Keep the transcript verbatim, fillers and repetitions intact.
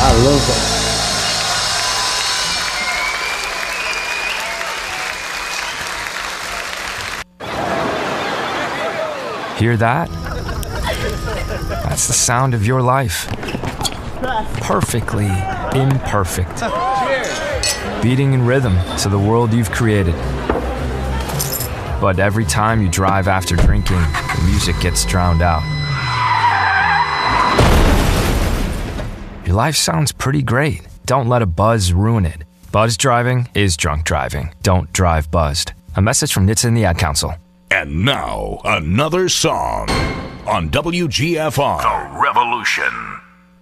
I love that. Hear that? That's the sound of your life. Perfectly imperfect. Beating in rhythm to the world you've created. But every time you drive after drinking, the music gets drowned out. Your life sounds pretty great. Don't let a buzz ruin it. Buzz driving is drunk driving. Don't drive buzzed. A message from N H T S A and the Ad Council. And now, another song on W G F R. The Revolution.